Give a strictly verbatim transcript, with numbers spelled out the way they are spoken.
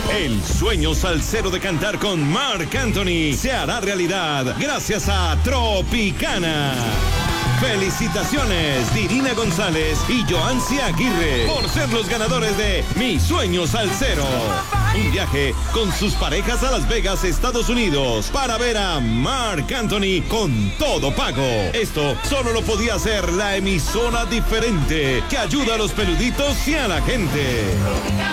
El sueño salsero de cantar con Marc Anthony se hará realidad gracias a Tropicana. Felicitaciones, Dirina González y Joancy Aguirre, por ser los ganadores de Mi Sueño Salsero. Un viaje con sus parejas a Las Vegas, Estados Unidos, para ver a Marc Anthony con todo pago. Esto solo lo podía hacer la emisora diferente, que ayuda a los peluditos y a la gente.